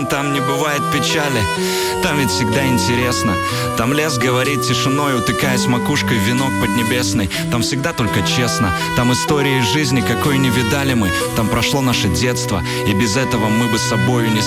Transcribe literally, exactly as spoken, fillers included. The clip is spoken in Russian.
Там, там не бывает печали, там ведь всегда интересно. Там лес говорит тишиной, утыкаясь макушкой в венок поднебесный. Там всегда только честно, там истории жизни, какой не видали мы. Там прошло наше детство, и без этого мы бы с собою не